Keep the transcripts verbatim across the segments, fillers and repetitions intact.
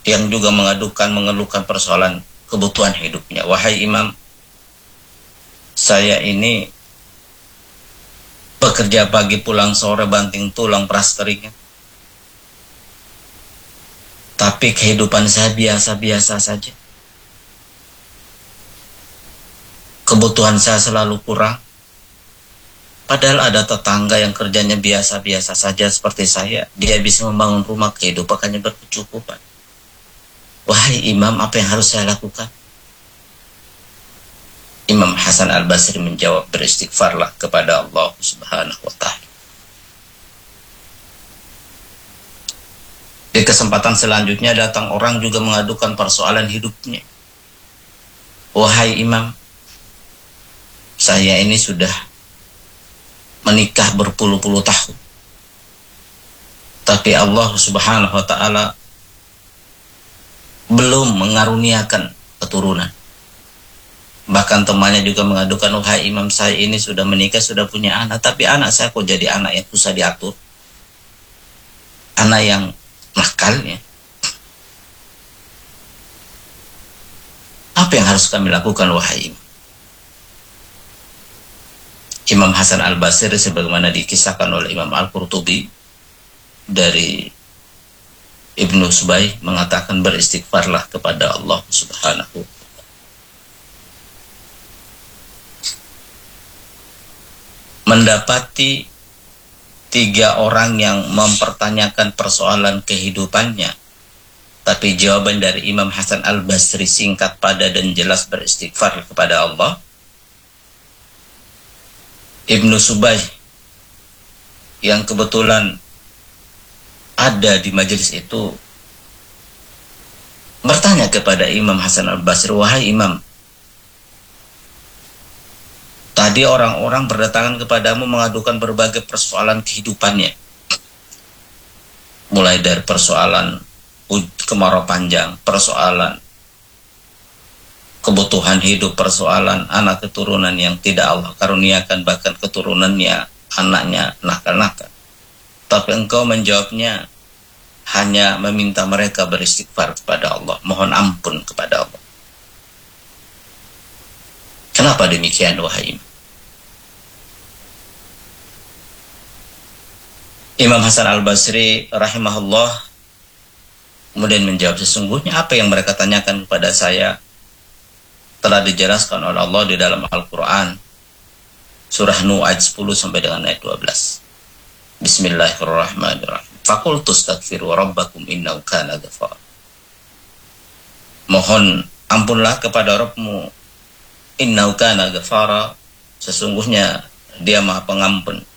yang juga mengadukan, mengeluhkan persoalan kebutuhan hidupnya. Wahai imam, saya ini bekerja pagi pulang sore banting tulang peras keringat, tapi kehidupan saya biasa-biasa saja. Kebutuhan saya selalu kurang. Padahal ada tetangga yang kerjanya biasa-biasa saja seperti saya. Dia bisa membangun rumah, kehidupannya berkecukupan. Wahai imam, apa yang harus saya lakukan? Imam Hasan Al-Basri menjawab, beristighfarlah kepada Allah Subhanahu wa ta'ala. Di kesempatan selanjutnya datang orang juga mengadukan persoalan hidupnya. Wahai imam, saya ini sudah menikah berpuluh-puluh tahun, tapi Allah Subhanahu wa ta'ala belum mengaruniakan keturunan. Bahkan temannya juga mengadukan, wahai imam, saya ini sudah menikah, sudah punya anak, tapi anak saya kok jadi anak yang susah diatur, anak yang nakalnya. Apa yang harus kami lakukan, wahai imam? Imam Hasan Al-Basri sebagaimana dikisahkan oleh Imam Al-Qurtubi dari Ibnu Subay mengatakan, beristighfarlah kepada Allah Subhanahu. Mendapati tiga orang yang mempertanyakan persoalan kehidupannya, tapi jawaban dari Imam Hasan Al-Basri singkat, padat dan jelas, beristighfar kepada Allah. Ibnu Subay yang kebetulan ada di majelis itu bertanya kepada Imam Hasan Al-Basri, wahai imam, tadi orang-orang berdatangan kepadamu mengadukan berbagai persoalan kehidupannya, mulai dari persoalan kemarau panjang, persoalan kebutuhan hidup, persoalan anak keturunan yang tidak Allah karuniakan, bahkan keturunannya anaknya nakal-nakal. Tapi engkau menjawabnya hanya meminta mereka beristighfar kepada Allah, mohon ampun kepada Allah. Kenapa demikian, wahai imam? Imam Hasan Al-Basri rahimahullah kemudian menjawab, sesungguhnya apa yang mereka tanyakan kepada saya telah dijelaskan oleh Allah di dalam Al-Quran, surah Nuh ayat sepuluh sampai dengan ayat dua belas. Bismillahirrahmanirrahim. Faqultu astaghfiru rabbakum innahu kana ghafara. Mohon ampunlah kepada Rabbmu, innahu kana ghafara, sesungguhnya dia Maha Pengampun.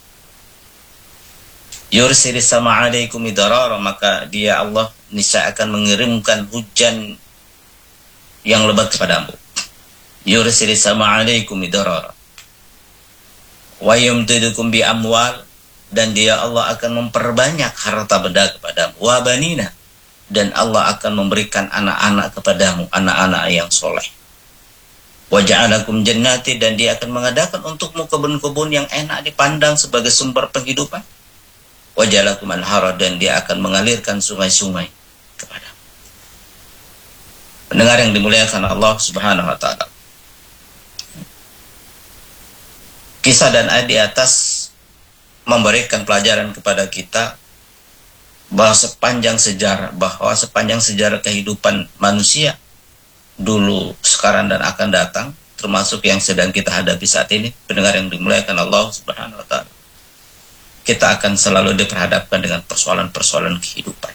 Yursilis sama alaikum idarara, maka dia Allah niscaya akan mengirimkan hujan yang lebat kepadamu. Yursilis sama alaikum idarara wa yumdidukum bi amwal, dan dia Allah akan memperbanyak harta benda kepadamu, wa banina, dan Allah akan memberikan anak-anak kepadamu, anak-anak yang soleh. Wa ja'alakum jannati, dan dia akan mengadakan untukmu kebun-kebun yang enak dipandang sebagai sumber penghidupan. Wa ja'alakum anhara, dan dia akan mengalirkan sungai-sungai kepadamu. Pendengar yang dimuliakan Allah Subhanahu wa ta'ala, kisah dan ayat di atas memberikan pelajaran kepada kita bahwa sepanjang sejarah, bahwa sepanjang sejarah kehidupan manusia dulu, sekarang dan akan datang, termasuk yang sedang kita hadapi saat ini, pendengar yang dimuliakan Allah Subhanahu wa ta'ala, kita akan selalu diperhadapkan dengan persoalan-persoalan kehidupan.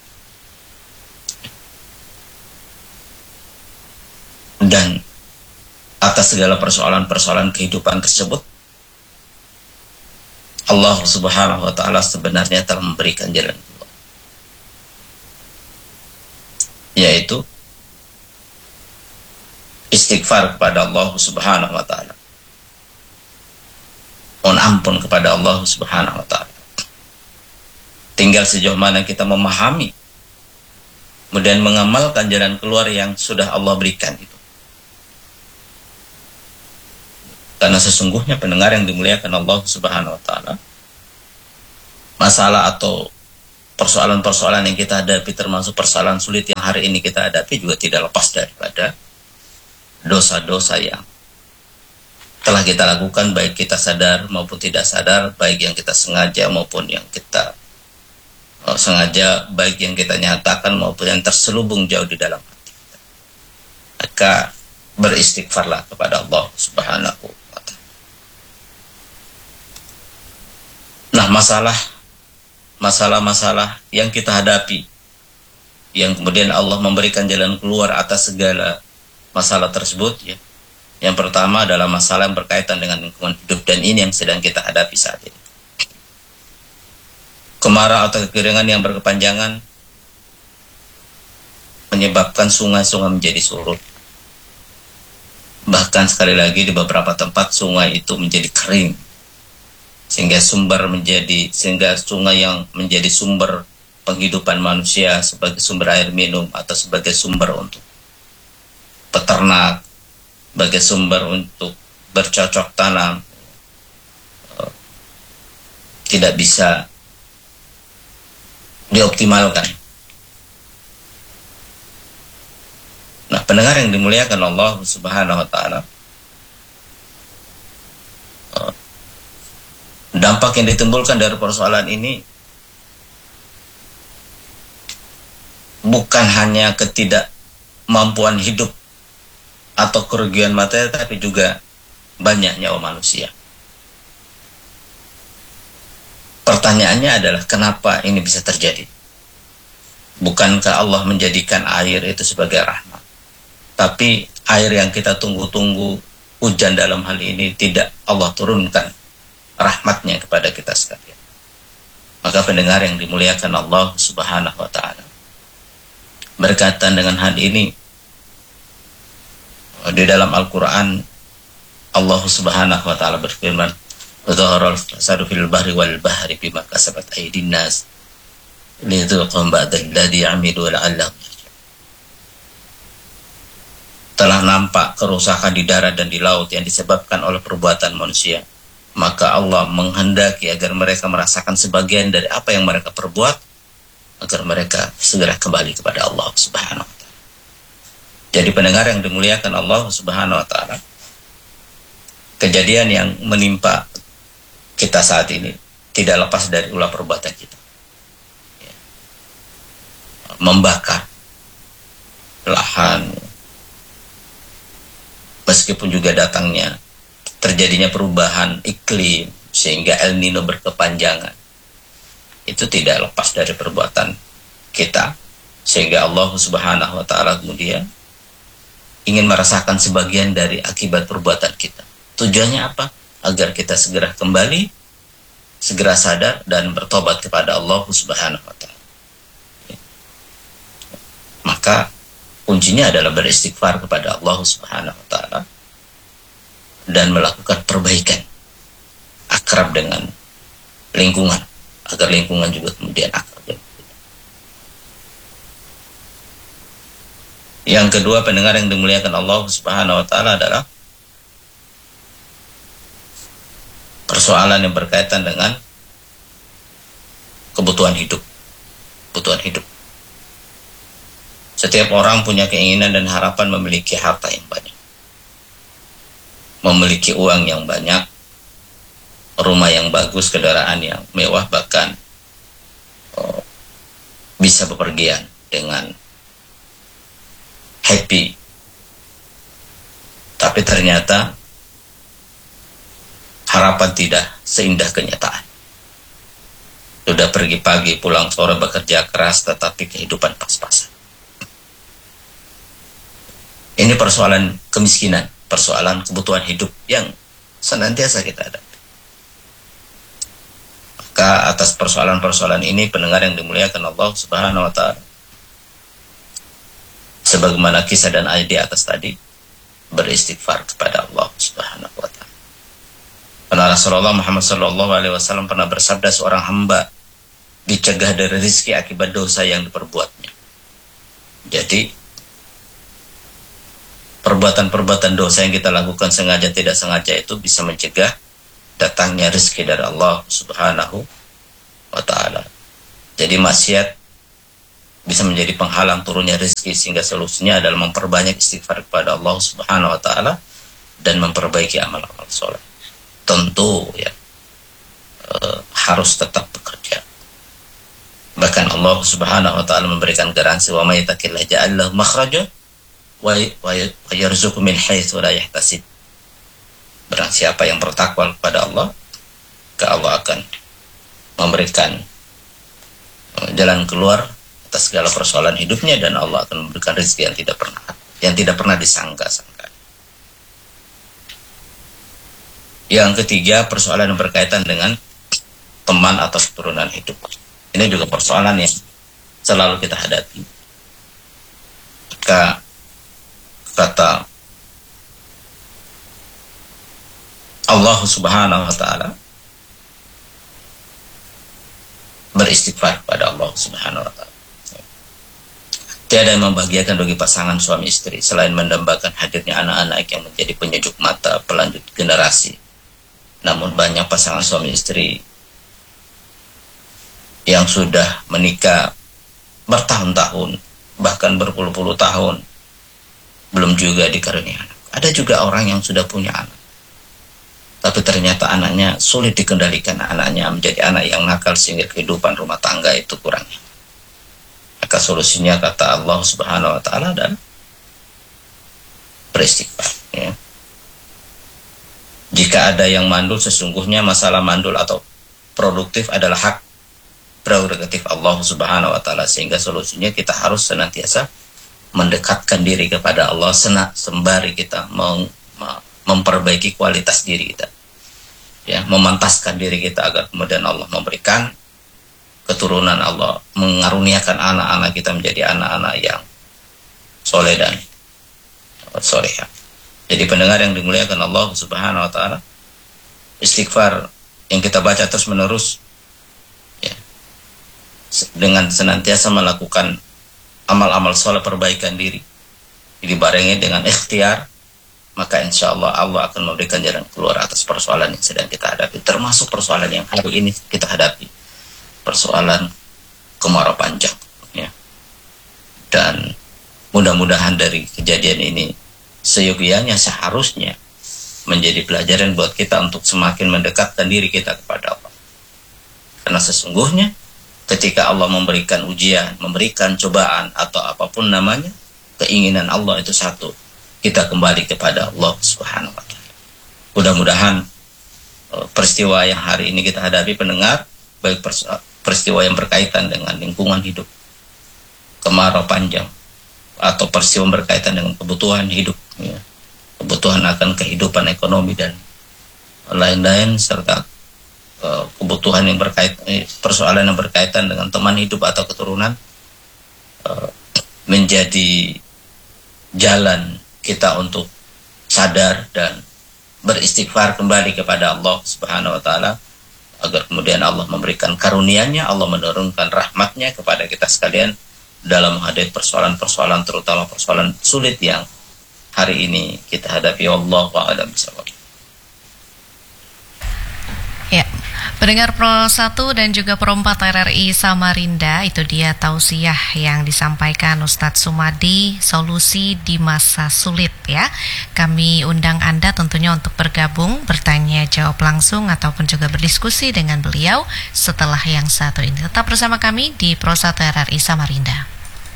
Dan atas segala persoalan-persoalan kehidupan tersebut, Allah Subhanahu wa ta'ala sebenarnya telah memberikan jalan keluar, yaitu istighfar kepada Allah Subhanahu wa ta'ala, mohon ampun kepada Allah Subhanahu wa ta'ala. Tinggal sejauh mana kita memahami kemudian mengamalkan jalan keluar yang sudah Allah berikan itu. Karena sesungguhnya pendengar yang dimuliakan Allah Subhanahu wa ta'ala, masalah atau persoalan-persoalan yang kita hadapi, termasuk persoalan sulit yang hari ini kita hadapi, juga tidak lepas daripada dosa-dosa yang telah kita lakukan, baik kita sadar maupun tidak sadar, baik yang kita sengaja maupun yang kita oh, sengaja, baik yang kita nyatakan maupun yang terselubung jauh di dalam hati kita. Maka beristighfarlah kepada Allah Subhanahu wa ta'ala. Nah, masalah masalah-masalah yang kita hadapi, yang kemudian Allah memberikan jalan keluar atas segala masalah tersebut, ya. Yang pertama adalah masalah yang berkaitan dengan lingkungan hidup, dan ini yang sedang kita hadapi saat ini. Kemarau atau kekeringan yang berkepanjangan menyebabkan sungai-sungai menjadi surut. Bahkan sekali lagi di beberapa tempat sungai itu menjadi kering, sehingga sumber menjadi sehingga sungai yang menjadi sumber penghidupan manusia sebagai sumber air minum atau sebagai sumber untuk peternak, sebagai sumber untuk bercocok tanam, tidak bisa dioptimalkan. Nah, pendengar yang dimuliakan Allah Subhanahu wa ta'ala, dampak yang ditimbulkan dari persoalan ini bukan hanya ketidakmampuan hidup atau kerugian materi, tapi juga banyak nyawa manusia. Pertanyaannya adalah, kenapa ini bisa terjadi? Bukankah Allah menjadikan air itu sebagai rahmat? Tapi air yang kita tunggu-tunggu, hujan dalam hal ini, tidak Allah turunkan rahmatnya kepada kita sekalian. Maka pendengar yang dimuliakan Allah Subhanahu wa ta'ala, berkaitan dengan hal ini, di dalam Al-Quran Allah Subhanahu wa ta'ala berfirman, "Dhaharal fasadu fil bahri wal bahri bima kasabat aydin nas lidzuqhum ba'dal ladzi 'amilu la'allahum yarji'un." Telah nampak kerusakan di darat dan di laut yang disebabkan oleh perbuatan manusia, maka Allah menghendaki agar mereka merasakan sebagian dari apa yang mereka perbuat, agar mereka segera kembali kepada Allah Subhanahu wa ta'ala. Jadi pendengar yang dimuliakan Allah Subhanahu wa ta'ala, kejadian yang menimpa kita saat ini tidak lepas dari ulah perbuatan kita. Membakar lahan, meskipun juga datangnya terjadinya perubahan iklim sehingga El Nino berkepanjangan, itu tidak lepas dari perbuatan kita, sehingga Allah Subhanahu wa ta'ala kemudian ingin merasakan sebagian dari akibat perbuatan kita. Tujuannya apa? Agar kita segera kembali, segera sadar dan bertobat kepada Allah Subhanahu wa ta'ala. Maka kuncinya adalah beristighfar kepada Allah Subhanahu wa ta'ala dan melakukan perbaikan, akrab dengan lingkungan, agar lingkungan juga kemudian akrab. Yang kedua, pendengar yang dimuliakan Allah Subhanahu wa ta'ala, adalah persoalan yang berkaitan dengan kebutuhan hidup. Kebutuhan hidup. Setiap orang punya keinginan dan harapan memiliki harta yang banyak, memiliki uang yang banyak, rumah yang bagus, kendaraan yang mewah, bahkan oh, bisa bepergian dengan happy. Tapi ternyata harapan tidak seindah kenyataan. Sudah pergi pagi, pulang sore, bekerja keras, tetapi kehidupan pas-pasan. Ini persoalan kemiskinan, persoalan kebutuhan hidup yang senantiasa kita hadapi. Maka atas persoalan-persoalan ini, pendengar yang dimuliakan Allah Subhanahu wa ta'ala, sebagaimana kisah dan ayat di atas tadi, beristighfar kepada Allah Subhanahu wa ta'ala. Karena Rasulullah Muhammad sallallahu alaihi wasallam pernah bersabda, seorang hamba dicegah dari rezeki akibat dosa yang diperbuatnya. Jadi perbuatan-perbuatan dosa yang kita lakukan sengaja tidak sengaja itu bisa mencegah datangnya rezeki dari Allah Subhanahu wa ta'ala. Jadi maksiat bisa menjadi penghalang turunnya rezeki, sehingga solusinya adalah memperbanyak istighfar kepada Allah Subhanahu wa taala dan memperbaiki amal-amal soleh. Tentu ya e, harus tetap bekerja. Bahkan Allah Subhanahu wa taala memberikan garansi, wa may yattaqillaha ja'al lahu makhraja wa yarzuqhu min haitsu la yahtasib. Barang siapa yang bertakwa kepada Allah, maka Allah akan memberikan jalan keluar atas segala persoalan hidupnya, dan Allah akan memberikan rezeki yang tidak pernah yang tidak pernah disangka-sangka. Yang ketiga, persoalan yang berkaitan dengan teman atau keturunan hidup. Ini juga persoalan yang selalu kita hadapi. Maka kata Allah Subhanahu wa taala, beristighfar pada Allah Subhanahu wa taala. Tiada yang membahagiakan bagi pasangan suami istri selain mendambakan hadirnya anak-anak yang menjadi penyejuk mata pelanjut generasi. Namun banyak pasangan suami istri yang sudah menikah bertahun-tahun, bahkan berpuluh-puluh tahun, belum juga dikaruniai anak. Ada juga orang yang sudah punya anak, tapi ternyata anaknya sulit dikendalikan, anaknya menjadi anak yang nakal sehingga kehidupan rumah tangga itu kurangnya. Maka solusinya kata Allah Subhanahu wa taala dan beristighfar, ya. Jika ada yang mandul, sesungguhnya masalah mandul atau produktif adalah hak prerogatif Allah Subhanahu wa taala, sehingga solusinya kita harus senantiasa mendekatkan diri kepada Allah, senak sembari kita mem memperbaiki kualitas diri kita, ya, memantaskan diri kita agar kemudian Allah memberikan keturunan, Allah mengaruniakan anak-anak kita menjadi anak-anak yang soleh dan solehah. Jadi pendengar yang dimuliakan Allah Subhanahu wa taala, istighfar yang kita baca terus menerus, ya, dengan senantiasa melakukan amal-amal soleh perbaikan diri, dibarengi dengan ikhtiar, maka insya Allah Allah akan memberikan jalan keluar atas persoalan yang sedang kita hadapi, termasuk persoalan yang hari ini kita hadapi, persoalan kemarau panjang, ya. Dan mudah-mudahan dari kejadian ini seyogianya seharusnya menjadi pelajaran buat kita untuk semakin mendekatkan diri kita kepada Allah. Karena sesungguhnya ketika Allah memberikan ujian, memberikan cobaan atau apapun namanya, keinginan Allah itu satu, kita kembali kepada Allah Subhanahu wa taala. Mudah-mudahan peristiwa yang hari ini kita hadapi, pendengar, baik peristiwa yang berkaitan dengan lingkungan hidup, kemarau panjang, atau peristiwa berkaitan dengan kebutuhan hidup, ya, kebutuhan akan kehidupan ekonomi dan lain-lain, serta uh, kebutuhan yang berkaitan, persoalan yang berkaitan dengan teman hidup atau keturunan, uh, menjadi jalan kita untuk sadar dan beristighfar kembali kepada Allah Subhanahu wa taala, agar kemudian Allah memberikan karunia-Nya, Allah menurunkan rahmat-Nya kepada kita sekalian dalam menghadapi persoalan-persoalan, terutama persoalan sulit yang hari ini kita hadapi. Wallahu a'lam bishawab. Ya, pendengar Pro satu dan juga Pro empat R R I Samarinda, itu dia tausiah yang disampaikan Ustadz Sumadi, solusi di masa sulit, ya. Kami undang Anda tentunya untuk bergabung, bertanya jawab langsung ataupun juga berdiskusi dengan beliau setelah yang satu ini. Tetap bersama kami di Pro satu R R I Samarinda.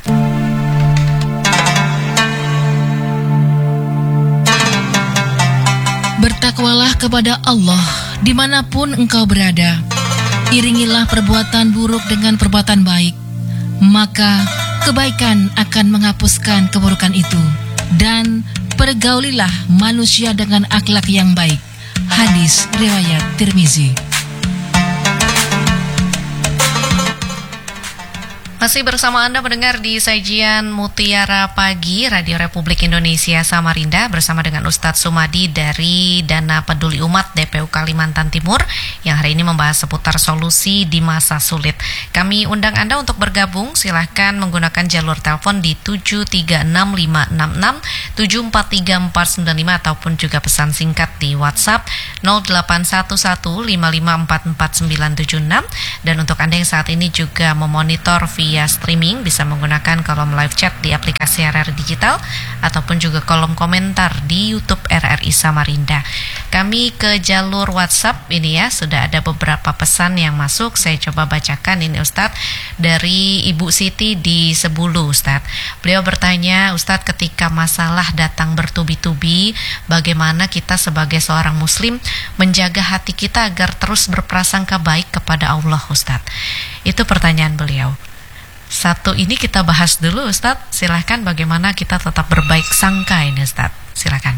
Bertakwalah kepada Allah dimanapun engkau berada. Iringilah perbuatan buruk dengan perbuatan baik, maka kebaikan akan menghapuskan keburukan itu. Dan pergaulilah manusia dengan akhlak yang baik. Hadis riwayat Tirmizi. Masih bersama Anda mendengar di sajian Mutiara Pagi Radio Republik Indonesia Samarinda bersama dengan Ustadz Sumadi dari Dana Peduli Umat D P U Kalimantan Timur yang hari ini membahas seputar solusi di masa sulit. Kami undang Anda untuk bergabung, silahkan menggunakan jalur telepon di tujuh tiga enam lima enam enam tujuh empat tiga empat sembilan lima ataupun juga pesan singkat di WhatsApp nol delapan satu satu lima lima empat empat sembilan tujuh enam, dan untuk Anda yang saat ini juga memonitor via via streaming bisa menggunakan kolom live chat di aplikasi R R Digital ataupun juga kolom komentar di YouTube R R I Samarinda. Kami ke jalur WhatsApp ini ya, sudah ada beberapa pesan yang masuk. Saya coba bacakan ini Ustadz, dari Ibu Siti di Sebulu Ustadz. Beliau bertanya, Ustadz, ketika masalah datang bertubi-tubi, bagaimana kita sebagai seorang muslim menjaga hati kita agar terus berprasangka baik kepada Allah Ustadz? Itu pertanyaan beliau. Satu ini kita bahas dulu Ustadz, silahkan bagaimana kita tetap berbaik sangka ini Ustadz, silahkan.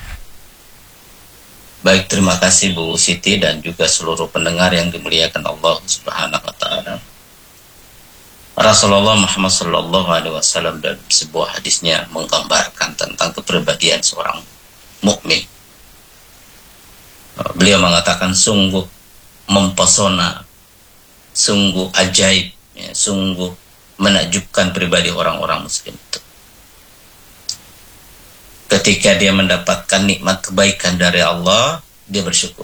Baik, terima kasih Bu Siti dan juga seluruh pendengar yang dimuliakan Allah Subhanahu wa taala. Rasulullah Muhammad sallallahu alaihi wasallam dalam sebuah hadisnya menggambarkan tentang kepribadian seorang mukmin. Beliau mengatakan sungguh mempesona, sungguh ajaib, ya, sungguh menakjubkan pribadi orang-orang muslim itu. Ketika dia mendapatkan nikmat kebaikan dari Allah, dia bersyukur.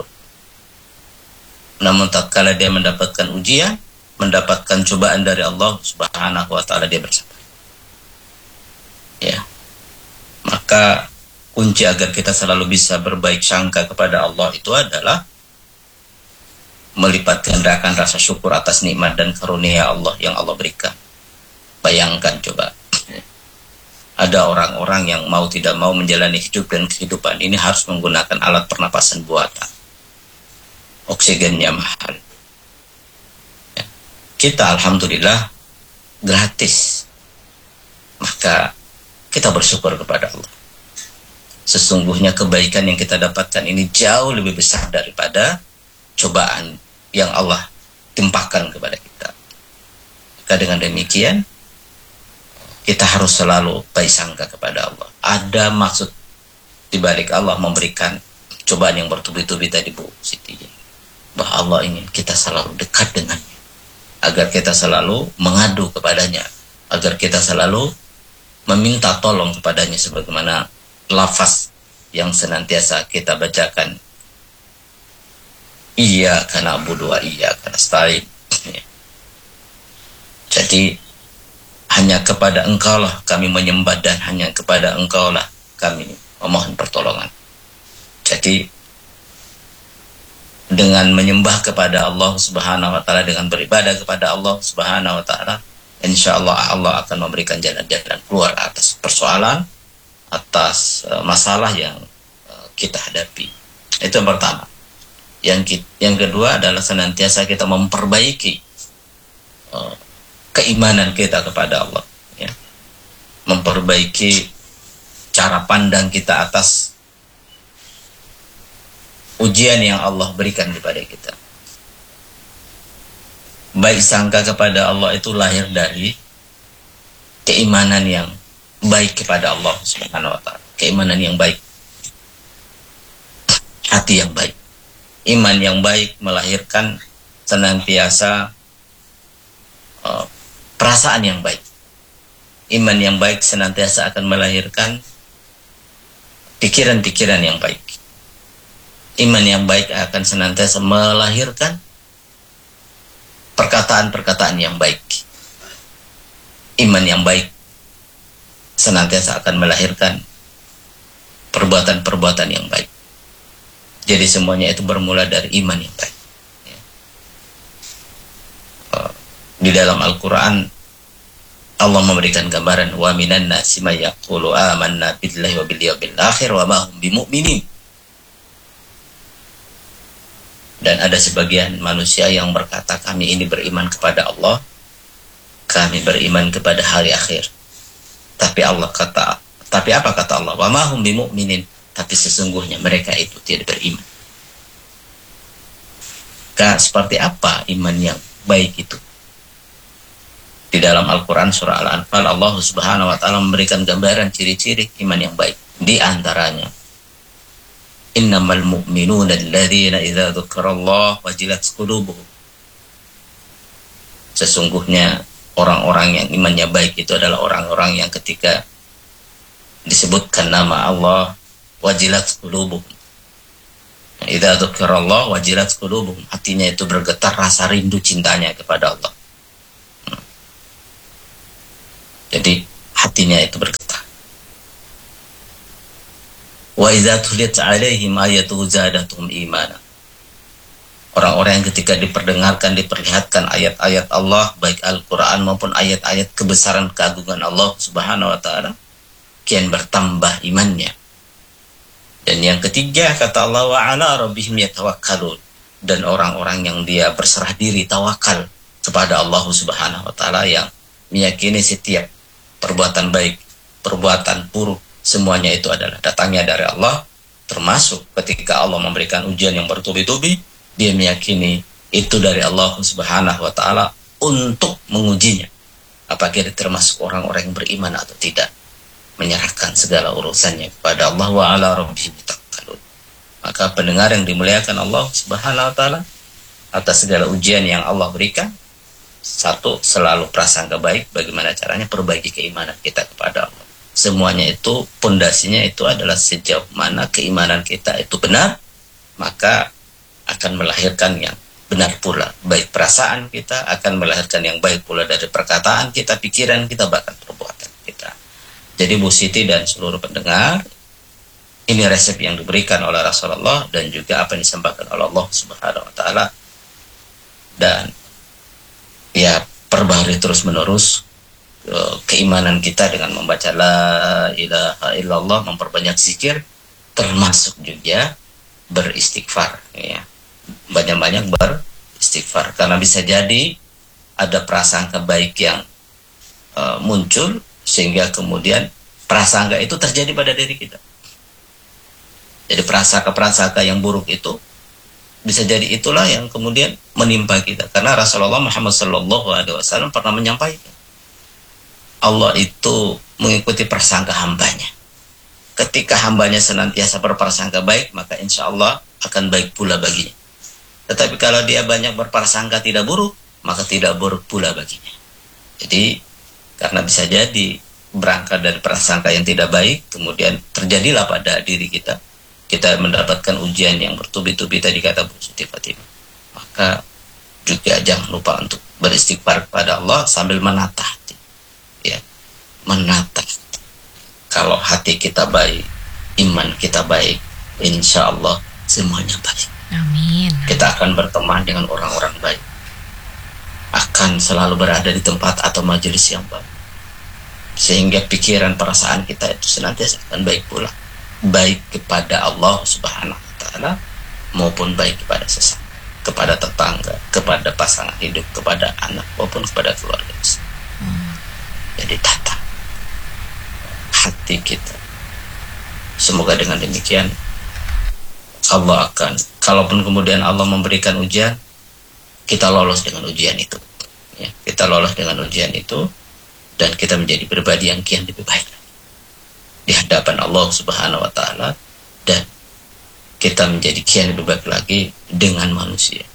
Namun tatkala dia mendapatkan ujian, mendapatkan cobaan dari Allah Subhanahu wa taala, dia bersabar. Ya. Maka kunci agar kita selalu bisa berbaik sangka kepada Allah itu adalah melipat gandakan rasa syukur atas nikmat dan karunia Allah yang Allah berikan. Bayangkan coba, ada orang-orang yang mau tidak mau menjalani hidup dan kehidupan ini harus menggunakan alat pernapasan buatan. Oksigennya mahal. Ya. Kita alhamdulillah gratis. Maka kita bersyukur kepada Allah. Sesungguhnya kebaikan yang kita dapatkan ini jauh lebih besar daripada cobaan yang Allah timpakan kepada kita. Maka dengan demikian kita harus selalu baik sangka kepada Allah. Ada maksud di balik Allah memberikan cobaan yang bertubi-tubi tadi Bu Siti. Bahwa Allah ingin kita selalu dekat dengannya, agar kita selalu mengadu kepadanya, agar kita selalu meminta tolong kepadanya, sebagaimana lafaz yang senantiasa kita bacakan, iyyaka na'budu wa iyyaka nasta'in. Jadi hanya kepada Engkau lah kami menyembah dan hanya kepada Engkau lah kami memohon pertolongan. Jadi dengan menyembah kepada Allah Subhanahu wa taala, dengan beribadah kepada Allah Subhanahu wa taala, insyaallah Allah akan memberikan jalan-jalan keluar atas persoalan, atas uh, masalah yang uh, kita hadapi. Itu yang pertama. Yang yang kedua adalah senantiasa kita memperbaiki uh, keimanan kita kepada Allah, ya. Memperbaiki cara pandang kita atas ujian yang Allah berikan kepada kita. Baik sangka kepada Allah itu lahir dari keimanan yang baik kepada Allah Subhanahu wa taala, keimanan yang baik, hati yang baik. Iman yang baik melahirkan senantiasa uh, perasaan yang baik. Iman yang baik senantiasa akan melahirkan pikiran-pikiran yang baik. Iman yang baik akan senantiasa melahirkan perkataan-perkataan yang baik. Iman yang baik senantiasa akan melahirkan perbuatan-perbuatan yang baik. Jadi semuanya itu bermula dari iman yang baik. Di dalam Al-Quran Allah memberikan gambaran wa minan nasi may yaqulu amanna billahi wa bil yawmil akhir wa ma hum bimu'minin. Dan ada sebagian manusia yang berkata kami ini beriman kepada Allah, kami beriman kepada hari akhir. Tapi Allah kata, tapi apa kata Allah? Wa ma hum bimu'minin, tapi sesungguhnya mereka itu tidak beriman. Maka seperti apa iman yang baik itu? Di dalam Al-Quran surah Al-Anfal, Allah Subhanahu wa Ta'ala memberikan gambaran ciri-ciri iman yang baik. Di antaranya, innamal mu'minuna alladhina idza dzukirallah wajilat qulubuhum. Sesungguhnya orang-orang yang imannya baik itu adalah orang-orang yang ketika disebutkan nama Allah, wajilat qulubuhum. Idza dzukirallah wajilat qulubuhum, hatinya itu bergetar rasa rindu cintanya kepada Allah. Hmm. Jadi hatinya itu bergetar. Wa idza tuliyat 'alaihim ayatuhu zadatuhum imana. Orang-orang yang ketika diperdengarkan, diperlihatkan ayat-ayat Allah, baik Al-Quran maupun ayat-ayat kebesaran keagungan Allah Subhanahu wa Ta'ala, kian bertambah imannya. Dan yang ketiga, kata Allah, wa ala rabbihim yatawakkalun. Dan orang-orang yang dia berserah diri, tawakal kepada Allah Subhanahu wa Ta'ala, yang meyakini setiap perbuatan baik, perbuatan buruk, semuanya itu adalah datangnya dari Allah. Termasuk ketika Allah memberikan ujian yang bertubi-tubi, dia meyakini itu dari Allah Subhanahu wa Ta'ala untuk mengujinya. Apakah dia termasuk orang-orang yang beriman atau tidak, menyerahkan segala urusannya kepada Allah. Wa ala rabbihim yatawakkalun. Maka pendengar yang dimuliakan Allah Subhanahu wa Ta'ala, atas segala ujian yang Allah berikan, satu, selalu prasangka baik. Bagaimana caranya? Perbaiki keimanan kita kepada Allah. Semuanya itu, pondasinya itu adalah sejauh mana keimanan kita itu benar, maka akan melahirkan yang benar pula. Baik perasaan kita akan melahirkan yang baik pula dari perkataan kita, pikiran kita, bahkan perbuatan kita. Jadi Bu Siti dan seluruh pendengar, ini resep yang diberikan oleh Rasulullah dan juga apa yang disampaikan oleh Allah Subhanahu wa Ta'ala. Dan ya, perbaharui terus menerus uh, keimanan kita dengan membaca la ilaha illallah, memperbanyak zikir, termasuk juga beristighfar, ya. Banyak-banyak beristighfar, karena bisa jadi ada prasangka baik yang uh, muncul, sehingga kemudian prasangka itu terjadi pada diri kita. Jadi prasangka-prasangka yang buruk itu bisa jadi itulah yang kemudian menimpa kita. Karena Rasulullah Muhammad Sallallahu Alaihi Wasallam pernah menyampaikan, Allah itu mengikuti prasangka hambanya. Ketika hambanya senantiasa berprasangka baik, maka insya Allah akan baik pula baginya. Tetapi kalau dia banyak berprasangka tidak buruk, maka tidak buruk pula baginya. Jadi karena bisa jadi berangkat dari prasangka yang tidak baik, kemudian terjadilah pada diri kita, kita mendapatkan ujian yang bertubi-tubi tadi kata Bu Siti Fatimah. Maka juga jangan lupa untuk beristighfar kepada Allah sambil menata hati, ya, menata. Kalau hati kita baik, iman kita baik, insya Allah semuanya baik. Amin. Kita akan berteman dengan orang-orang baik, akan selalu berada di tempat atau majelis yang baik, sehingga pikiran perasaan kita itu senantiasa akan baik pula, baik kepada Allah Subhanahu wa Ta'ala maupun baik kepada sesama, kepada tetangga, kepada pasangan hidup, kepada anak maupun kepada keluarga. hmm. Jadi tata hati kita. Semoga dengan demikian Allah akan, kalaupun kemudian Allah memberikan ujian, kita lolos dengan ujian itu, ya, kita lolos dengan ujian itu, dan kita menjadi pribadi yang kian lebih baik di hadapan Allah Subhanahu wa Ta'ala, dan kita menjadi kian lebih baik lagi dengan manusia.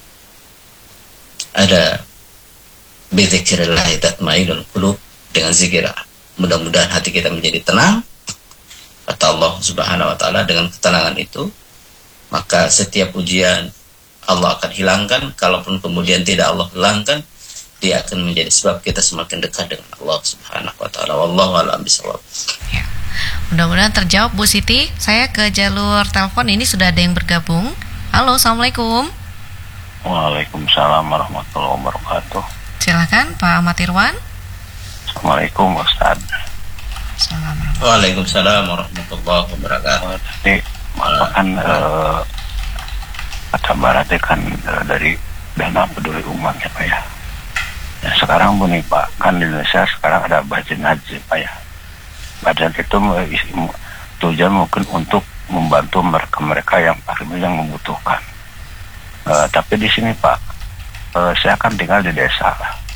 Ada bizikrillah tatma'innul qulub, dengan zikir mudah-mudahan hati kita menjadi tenang. Kata Allah Subhanahu wa Ta'ala, dengan ketenangan itu maka setiap ujian Allah akan hilangkan. Kalaupun kemudian tidak Allah hilangkan, dia akan menjadi sebab kita semakin dekat dengan Allah Subhanahu wa Ta'ala. Wallahu a'lam bishawab. Ya. Mudah-mudahan terjawab Bu Siti. Saya ke jalur telepon, ini sudah ada yang bergabung. Halo, Assalamualaikum. Waalaikumsalam warahmatullahi wabarakatuh. Silakan Pak Ahmad Irwan. Assalamualaikum Ustaz. Assalamualaikum. Waalaikumsalam warahmatullahi wabarakatuh. Tadi merupakan uh, kata Barat kan uh, dari dana peduli umat ya Pak ya. Ya sekarang bu nih Pak, kan di Indonesia sekarang ada badan haji Pak ya. Badan itu uh, tujuan mungkin untuk membantu mereka-mereka yang paling yang membutuhkan. Uh, tapi di sini Pak, uh, saya kan tinggal di desa.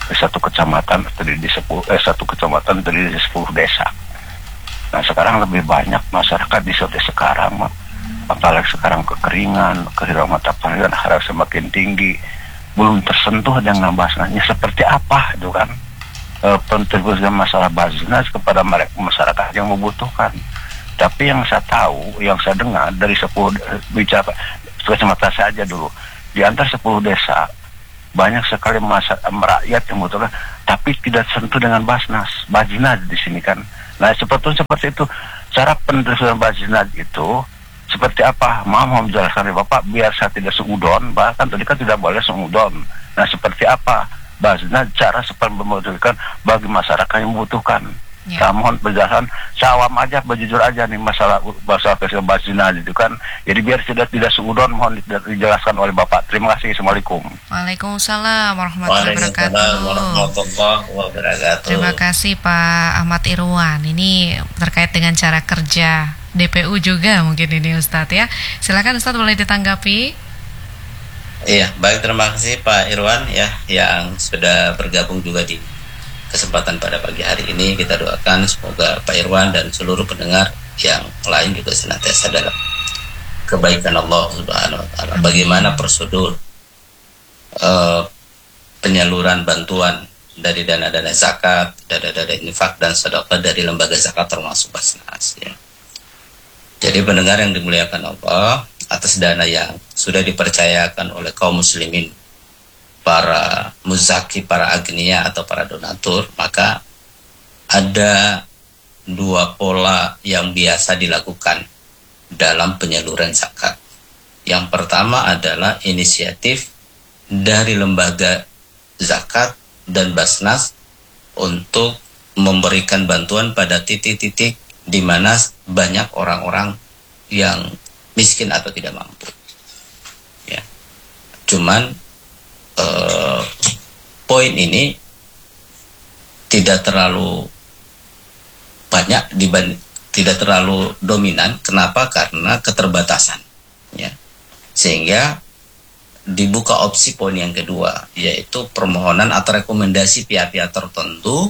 satu kecamatan terdiri di sepuluh eh satu kecamatan terdiri di sepuluh desa. Nah sekarang lebih banyak masyarakat di seperti sekarang, apalagi sekarang kekeringan, kehilangan mata penghasilan harga semakin tinggi, belum tersentuh dengan Basnasnya seperti apa itu kan e, kontribusi masalah Basnas kepada mereka masyarakat yang membutuhkan. Tapi yang saya tahu, yang saya dengar dari sepuluh bicara kecamatan saja dulu, di antara sepuluh desa banyak sekali masyarakat rakyat yang membutuhkan, tapi tidak sentuh dengan Basnas, Basnas di sini kan. Nah seperti seperti itu cara pendistribusian Basnas itu seperti apa? Mau mau menjelaskan Bapak biar saya tidak seudon, bahkan tadi kan tidak boleh seudon. Nah seperti apa Basnas cara seperti membutuhkan bagi masyarakat yang membutuhkan. Ya. Saya mohon penjelasan, saya awam aja, berjujur aja nih masalah bahasa Basnas itu kan. Jadi biar tidak tidak seudon, mohon dijelaskan oleh Bapak. Terima kasih. Assalamualaikum. Waalaikumsalam warahmatullahi wabarakatuh. warahmatullahi wabarakatuh. Terima kasih Pak Ahmad Irwan. Ini terkait dengan cara kerja D P U juga mungkin ini Ustadz ya. Silakan Ustadz, boleh ditanggapi. Iya, baik, terima kasih Pak Irwan ya yang sudah bergabung juga di kesempatan pada pagi hari ini. Kita doakan semoga Pak Irwan dan seluruh pendengar yang lain juga senantiasa dalam kebaikan Allah Subhanahu wa taala. Bagaimana prosedur uh, penyaluran bantuan dari dana-dana zakat, dana-dana infak dan sedekah dari lembaga zakat termasuk Basnas ya. Jadi pendengar yang dimuliakan Allah, atas dana yang sudah dipercayakan oleh kaum muslimin, para muzaki, para agniya atau para donatur, maka ada dua pola yang biasa dilakukan dalam penyaluran zakat. Yang pertama adalah inisiatif dari lembaga zakat dan Basnas untuk memberikan bantuan pada titik-titik di mana banyak orang-orang yang miskin atau tidak mampu. Ya. Cuman Uh, poin ini tidak terlalu banyak dibanding, tidak terlalu dominan. Kenapa? Karena keterbatasan ya. Sehingga dibuka opsi poin yang kedua, yaitu permohonan atau rekomendasi pihak-pihak tertentu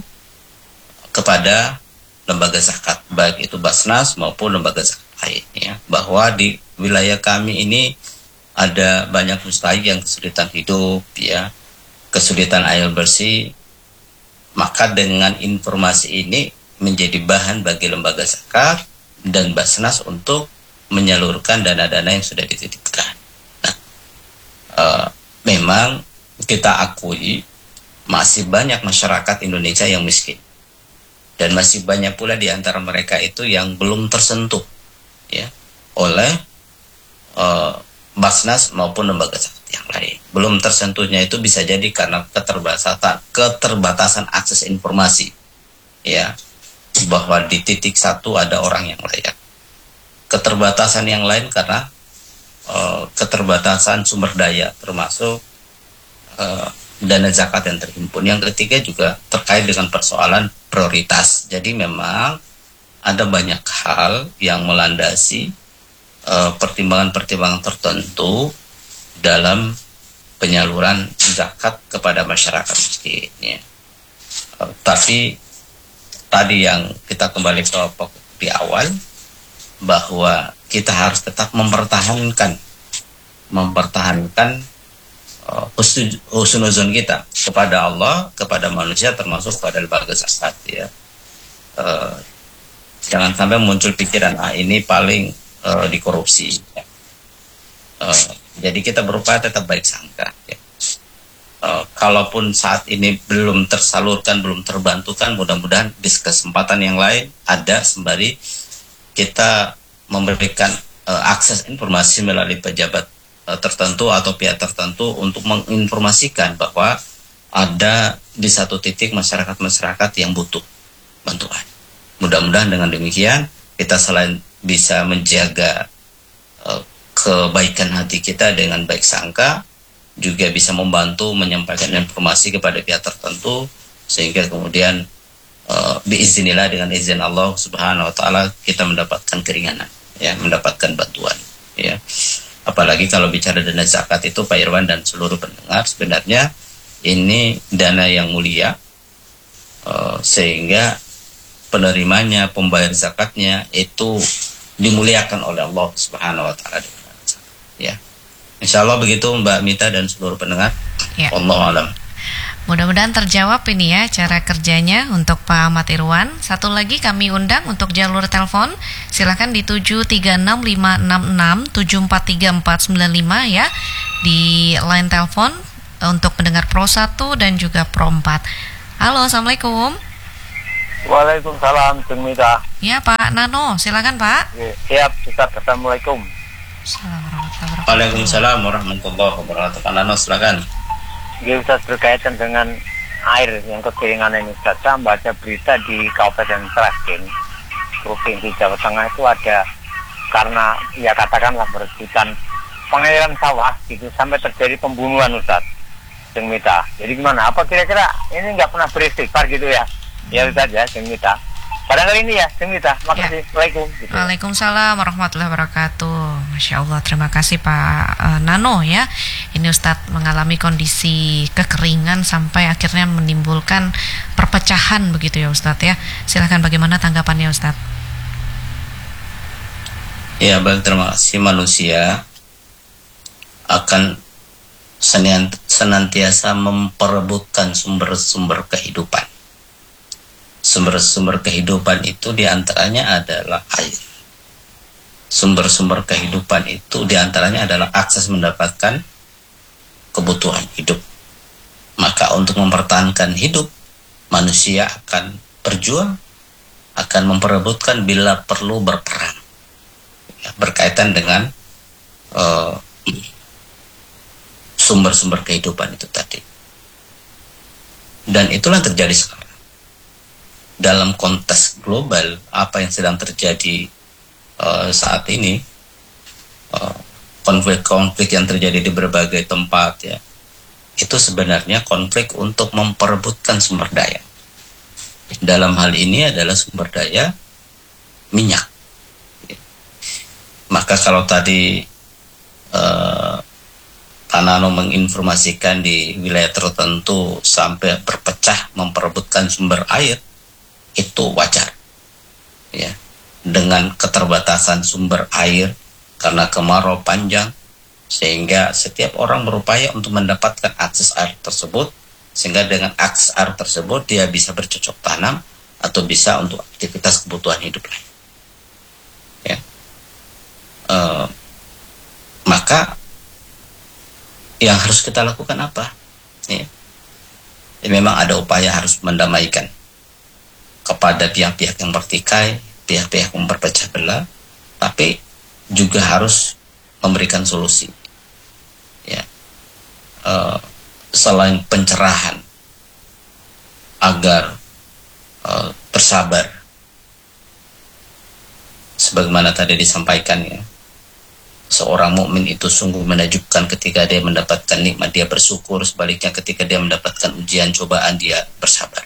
kepada lembaga zakat, baik itu Basnas maupun lembaga zakat lain ya, bahwa di wilayah kami ini ada banyak mustahik yang kesulitan hidup, ya, kesulitan air bersih. Maka dengan informasi ini menjadi bahan bagi lembaga zakat dan Basnas untuk menyalurkan dana-dana yang sudah dititipkan. Nah, e, memang kita akui masih banyak masyarakat Indonesia yang miskin, dan masih banyak pula di antara mereka itu yang belum tersentuh, ya, oleh e, Basnas maupun lembaga zakat yang lain. Belum tersentuhnya itu bisa jadi karena keterbatasan keterbatasan akses informasi, ya, bahwa di titik satu ada orang yang layak. Keterbatasan yang lain karena uh, keterbatasan sumber daya, termasuk uh, dana zakat yang terhimpun. Yang ketiga juga terkait dengan persoalan prioritas. Jadi memang ada banyak hal yang melandasi pertimbangan-pertimbangan tertentu dalam penyaluran zakat kepada masyarakat miskin ya. Uh, tapi tadi yang kita kembali ke pokok di awal, bahwa kita harus tetap mempertahankan mempertahankan uh, husnuzon kita kepada Allah, kepada manusia, termasuk kepada lembaga zakat ya. Uh, jangan sampai muncul pikiran ah ini paling Uh, dikorupsi ya. uh, jadi kita berupaya tetap baik sangka ya. uh, kalaupun saat ini belum tersalurkan, belum terbantukan, mudah-mudahan di kesempatan yang lain ada sembari kita memberikan uh, akses informasi melalui pejabat uh, tertentu atau pihak tertentu untuk menginformasikan bahwa ada di satu titik masyarakat-masyarakat yang butuh bantuan. Mudah-mudahan dengan demikian kita selain bisa menjaga uh, kebaikan hati kita dengan baik sangka, juga bisa membantu menyampaikan informasi kepada pihak tertentu, sehingga kemudian uh, biiznillah, dengan izin Allah Subhanahu wa taala, kita mendapatkan keringanan ya, mendapatkan bantuan ya. Apalagi kalau bicara dana zakat itu Pak Irwan dan seluruh pendengar, sebenarnya ini dana yang mulia, uh, sehingga penerimanya, pembayar zakatnya itu dimuliakan oleh Allah Subhanahu wa taala. Ya. Insyaallah begitu Mbak Mita dan seluruh pendengar. Ya. Wallahu alam. Mudah-mudahan terjawab ini ya cara kerjanya untuk Pak Ahmad Irwan. Satu lagi kami undang untuk jalur telepon. Silakan di tujuh tiga enam lima enam enam tujuh empat tiga empat sembilan lima ya. Di line telepon untuk pendengar Pro satu dan juga Pro empat. Halo, Assalamualaikum. Waalaikumsalam, Ceng Mita. Ya, Pak Nano, silakan Pak. Siap, Ustaz. Assalamualaikum. Assalamualaikum. Waalaikumsalam warahmatullahi wabarakatuh. Pak Nano, silakan. Ya, Ustaz, berkaitan dengan air yang kekeringan ini, Ustaz. Saya baca berita di Kabupaten Sragen, Provinsi Jawa Tengah itu ada, karena ya katakanlah berebutan pengairan sawah gitu, sampai terjadi pembunuhan, Ustaz. Ceng Mita. Jadi gimana? Apa kira-kira ini nggak pernah beristighfar gitu ya? Ya Ustaz ya, Ceng Mita. Pada kali ini ya, Ceng Mita. Makasih. Ya. Waalaikum. Gitu. Waalaikumsalam warahmatullahi wabarakatuh. Masya Allah, terima kasih Pak uh, Nano ya. Ini Ustadz mengalami kondisi kekeringan sampai akhirnya menimbulkan perpecahan begitu ya Ustadz ya. Silakan bagaimana tanggapannya Ustadz? Ya, baik, terima kasih. Manusia akan senantiasa memperebutkan sumber-sumber kehidupan. Sumber-sumber kehidupan itu diantaranya adalah air. Sumber-sumber kehidupan itu diantaranya adalah akses mendapatkan kebutuhan hidup. Maka untuk mempertahankan hidup, manusia akan berjuang, akan memperebutkan bila perlu berperang. Ya, berkaitan dengan uh, sumber-sumber kehidupan itu tadi. Dan itulah yang terjadi sekarang. Dalam konteks global, apa yang sedang terjadi uh, saat ini, uh, konflik-konflik yang terjadi di berbagai tempat ya, itu sebenarnya konflik untuk memperebutkan sumber daya. Dalam hal ini adalah sumber daya minyak. Maka kalau tadi uh, Pak Nano menginformasikan di wilayah tertentu sampai berpecah memperebutkan sumber air, itu wajar ya, dengan keterbatasan sumber air karena kemarau panjang, sehingga setiap orang berupaya untuk mendapatkan akses air tersebut, sehingga dengan akses air tersebut dia bisa bercocok tanam atau bisa untuk aktivitas kebutuhan hidup lain ya. E, maka yang harus kita lakukan apa ya? Ya, memang ada upaya harus mendamaikan kepada pihak-pihak yang bertikai, pihak-pihak yang berpecah belah, tapi juga harus memberikan solusi. Ya, uh, selain pencerahan agar uh, bersabar, sebagaimana tadi disampaikan ya, seorang mukmin itu sungguh menakjubkan ketika dia mendapatkan nikmat dia bersyukur, sebaliknya ketika dia mendapatkan ujian cobaan dia bersabar.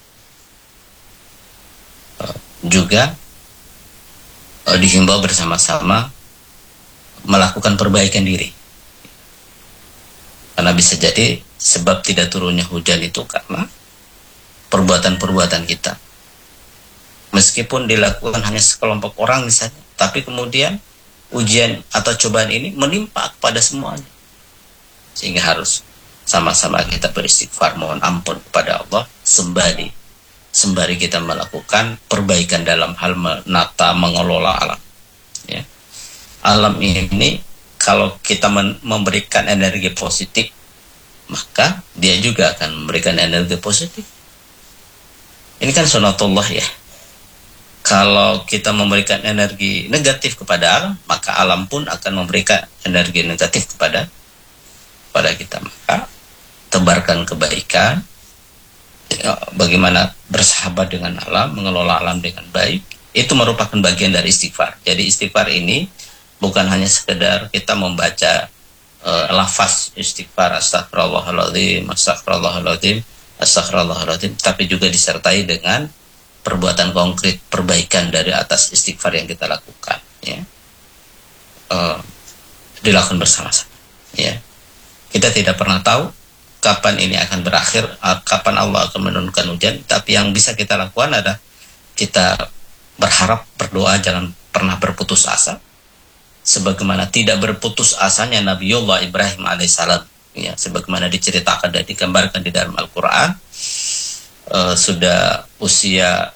Juga uh, dihimbau bersama-sama melakukan perbaikan diri, karena bisa jadi sebab tidak turunnya hujan itu karena perbuatan-perbuatan kita, meskipun dilakukan hanya sekelompok orang misalnya, tapi kemudian ujian atau cobaan ini menimpa kepada semuanya, sehingga harus sama-sama kita beristighfar mohon ampun kepada Allah sembari sembari kita melakukan perbaikan dalam hal menata, mengelola alam. Ya. Alam ini kalau kita memberikan energi positif, maka dia juga akan memberikan energi positif. Ini kan sunatullah ya. Kalau kita memberikan energi negatif kepada alam, maka alam pun akan memberikan energi negatif kepada kepada kita. Maka tebarkan kebaikan. Ya, bagaimana bersahabat dengan alam, mengelola alam dengan baik, itu merupakan bagian dari istighfar. Jadi istighfar ini bukan hanya sekedar kita membaca uh, lafaz istighfar, astagfirullahaladzim, astagfirullahaladzim, astagfirullahaladzim, tapi juga disertai dengan perbuatan konkret, perbaikan dari atas istighfar yang kita lakukan ya. Uh, dilakukan bersama-sama ya. Kita tidak pernah tahu kapan ini akan berakhir, kapan Allah akan menurunkan hujan. Tapi yang bisa kita lakukan adalah kita berharap, berdoa, jangan pernah berputus asa. Sebagaimana tidak berputus asanya Nabiullah Ibrahim alaihissalam, ya, sebagaimana diceritakan dan digambarkan di dalam Al-Quran. Uh, sudah usia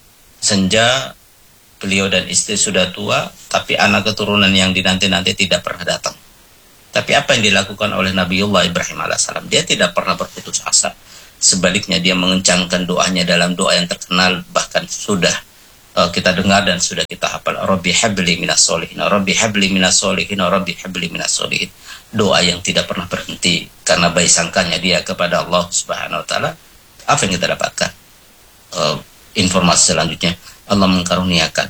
senja, beliau dan istri sudah tua, tapi anak keturunan yang dinanti-nanti tidak pernah datang. Tapi apa yang dilakukan oleh Nabiullah Ibrahim alaihissalam? Dia tidak pernah berputus asa. Sebaliknya dia mengencangkan doanya dalam doa yang terkenal, bahkan sudah uh, kita dengar dan sudah kita hafal. Rabbi habli minas solihin, Rabbi habli minas solihin, Rabbi habli minas solihin. Doa yang tidak pernah berhenti karena baik sangkanya dia kepada Allah Subhanahu wa taala. Apa yang kita dapatkan? Uh, informasi selanjutnya, Allah mengkaruniakan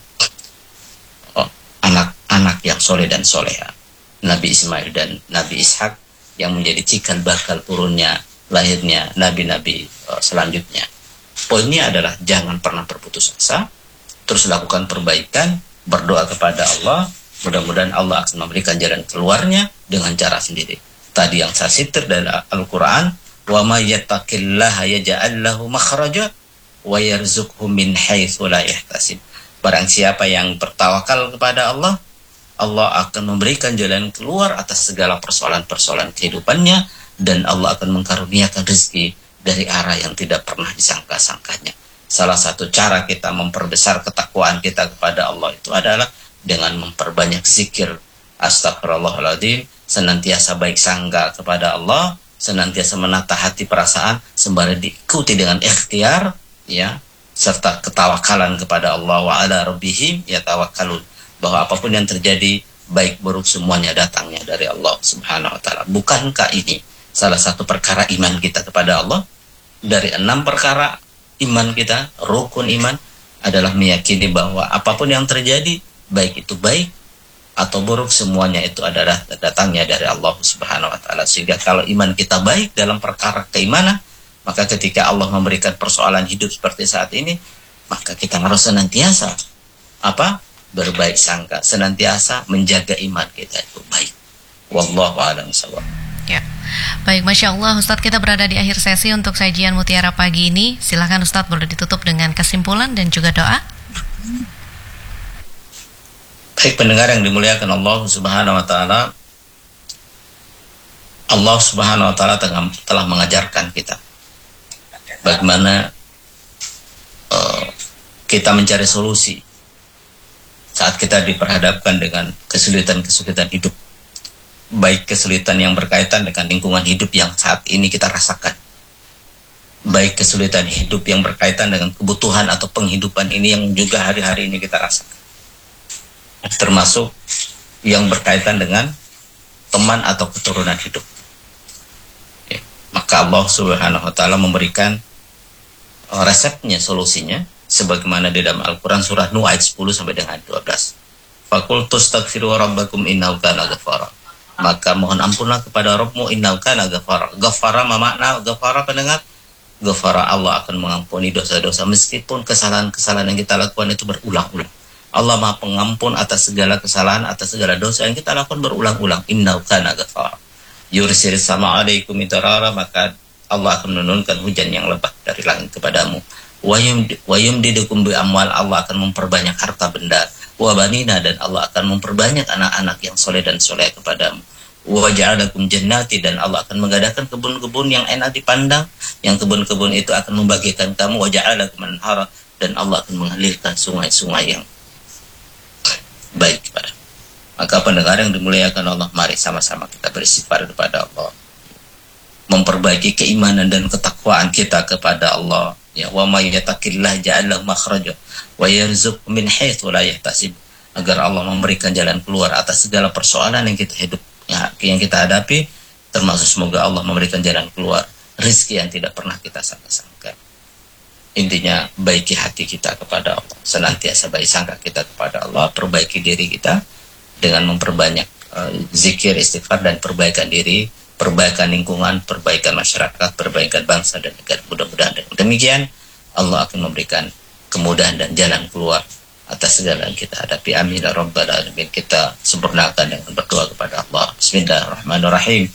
oh, anak-anak yang soleh dan soleha, Nabi Ismail dan Nabi Ishak, yang menjadi cikal bakal turunnya, lahirnya nabi-nabi uh, selanjutnya. Poinnya adalah jangan pernah berputus asa, terus lakukan perbaikan, berdoa kepada Allah, mudah-mudahan Allah akan memberikan jalan keluarnya dengan cara sendiri. Tadi yang saya sitir dari Al-Quran, wa may yattaqillaha yaj'al lahu makhraja wa yarzuqhu min haitsu la yahtasib. Barang siapa yang bertawakal kepada Allah, Allah akan memberikan jalan keluar atas segala persoalan-persoalan kehidupannya, dan Allah akan mengkaruniakan rezeki dari arah yang tidak pernah disangka-sangkanya. Salah satu cara kita memperbesar ketakwaan kita kepada Allah itu adalah dengan memperbanyak zikir astagfirullahaladzim, senantiasa baik sangka kepada Allah, senantiasa menata hati perasaan sembari diikuti dengan ikhtiar, ya, serta ketawakalan kepada Allah. Wa ala rabbihim yatawakkalun, bahwa apapun yang terjadi baik buruk semuanya datangnya dari Allah Subhanahu wa taala. Bukankah ini salah satu perkara iman kita kepada Allah? Dari enam perkara iman kita, rukun iman adalah meyakini bahwa apapun yang terjadi, baik itu baik atau buruk, semuanya itu adalah datangnya dari Allah Subhanahu wa taala. Sehingga kalau iman kita baik dalam perkara keimanan, maka ketika Allah memberikan persoalan hidup seperti saat ini, maka kita harus senantiasa apa? Berbaik sangka, senantiasa menjaga iman kita itu baik. Wallahu a'lam bishawab. Ya. Baik, Masya Allah, Ustadz, kita berada di akhir sesi untuk sajian Mutiara pagi ini. Silakan Ustadz, boleh ditutup dengan kesimpulan dan juga doa. Baik pendengar yang dimuliakan Allah Subhanahu wa taala, Allah Subhanahu wa taala telah mengajarkan kita bagaimana uh, kita mencari solusi saat kita diperhadapkan dengan kesulitan-kesulitan hidup, baik kesulitan yang berkaitan dengan lingkungan hidup yang saat ini kita rasakan, baik kesulitan hidup yang berkaitan dengan kebutuhan atau penghidupan ini yang juga hari-hari ini kita rasakan, termasuk yang berkaitan dengan teman atau keturunan hidup. Ya, maka Allah Subhanahu wa taala memberikan uh, resepnya, solusinya, sebagaimana di dalam Al-Quran surah Nuh ayat sepuluh sampai dengan dua belas. Faqultu astaghfiru rabbakum innahu kana ghafara. Maka mohon ampunlah kepada Rabbmu, innahu kana ghafara. Ghafara ma makna ghafara pendengar? Ghafara, Allah akan mengampuni dosa-dosa meskipun kesalahan-kesalahan yang kita lakukan itu berulang-ulang. Allah Maha Pengampun atas segala kesalahan, atas segala dosa yang kita lakukan berulang-ulang. Innahu kana ghafara. Yursilis sama alaikum midrara, maka Allah akan menurunkan hujan yang lebat dari langit kepadamu. Wa yumdidukum bi amwal, Allah akan memperbanyak harta benda. Wa banina, dan Allah akan memperbanyak anak-anak yang soleh dan soleh kepadamu. Wa ja'alakum jannati, dan Allah akan mengadakan kebun-kebun yang enak dipandang, yang kebun-kebun itu akan membagikan kamu. Wa ja'alakum anhara, dan Allah akan mengalirkan sungai-sungai yang baik kepada. Maka pendengar yang dimuliakan Allah, mari sama-sama kita beristighfar kepada Allah, memperbaiki keimanan dan ketakwaan kita kepada Allah. Ya, wa may yattaqillah ja'al lahu makhraja wa yarzuqhu min haitsu la yahtasib, agar Allah memberikan jalan keluar atas segala persoalan yang kita hidup ya, yang kita hadapi, termasuk semoga Allah memberikan jalan keluar rezeki yang tidak pernah kita sangka-sangka. Intinya baiki hati kita kepada Allah, senantiasa baik sangka kita kepada Allah, perbaiki diri kita dengan memperbanyak uh, zikir, istighfar, dan perbaikan diri, perbaikan lingkungan, perbaikan masyarakat, perbaikan bangsa dan negara. Mudah-mudahan dengan demikian Allah akan memberikan kemudahan dan jalan keluar atas segala yang kita hadapi. Amin ya rabbal alamin. Kita sempurnakan dengan berdoa kepada Allah. Bismillahirrahmanirrahim.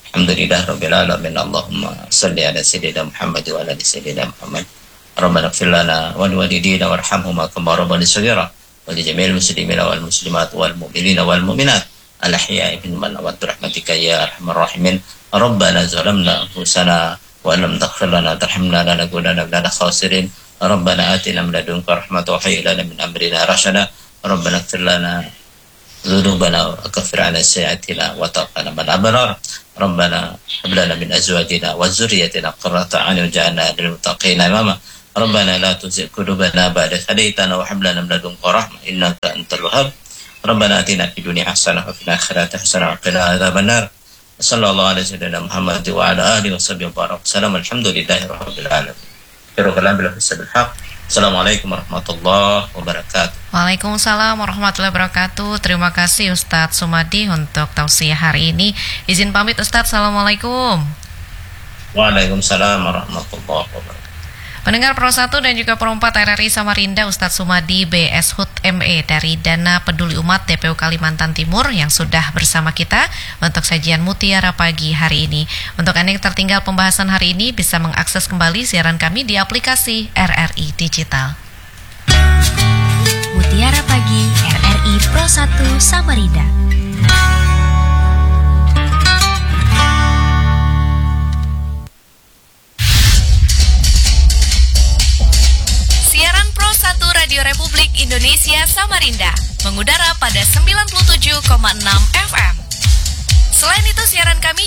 Alhamdulillah rabbil alamin. Allahumma salli ala sayyidina Muhammad wa ala ali sayyidina Muhammad. Rabbana ighfir lana wa liwalidina warhamhuma kama rabbayana shaghira wa li jami'il muslimina wal muslimat wal mu'minina wal mu'minat al ahya'i minhum wal amwat rahmatika ya arhamar rahimin. Rabbana zalamna anfusana wa lam taghfir lana tarhamna lanakunanna minal khasirin. Rabbana atina min ladunka rahmatan wa hayyi lana min amrina rashada. Rabbana ighfir lana dhunubana wa kaffir 'anna sayyi'atina wa tawaffana ma'al abrar. Rabbana hab lana min azwajina wa dhurriyyatina qurrata a'yun waj'alna lil muttaqina imama. Rabbana la tuzigh qulubana ba'da idh hadaytana wa hab lana min ladunka rahmah innaka antal wahhab. Rabbana atina fid dunya hasanah wa fil akhirati hasanah wa qina adzabannar. Sallallahu alaihi wasallam Muhammad wa ala alihi washabihi wa barak. Alhamdulillahi rabbil alamin. Kira-kira bila hisabil haq. Assalamualaikum warahmatullahi wabarakatuh. Waalaikumsalam warahmatullahi wabarakatuh. Terima kasih Ustadz Sumadi untuk tausiah hari ini. Izin pamit Ustadz. Assalamualaikum. Waalaikumsalam warahmatullahi wabarakatuh. Pendengar Pro satu dan juga Pro empat R R I Samarinda, Ustadz Sumadi B S H U T M E dari Dana Peduli Umat D P U Kalimantan Timur yang sudah bersama kita untuk sajian Mutiara Pagi hari ini. Untuk Anda yang tertinggal pembahasan hari ini bisa mengakses kembali siaran kami di aplikasi R R I Digital. Mutiara Pagi R R I Pro satu Samarinda. Siaran Pro satu Radio Republik Indonesia Samarinda mengudara pada sembilan puluh tujuh koma enam F M. Selain itu siaran kami